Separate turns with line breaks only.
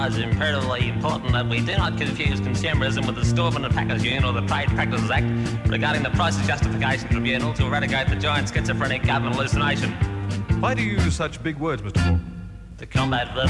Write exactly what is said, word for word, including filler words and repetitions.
It's imperatively important that we do not confuse consumerism with the Stormont and Packers Union or the Trade Practices Act regarding the Prices Justification Tribunal to eradicate the giant schizophrenic government hallucination.
Why do you use such big words, Mister Moore?
To combat verbal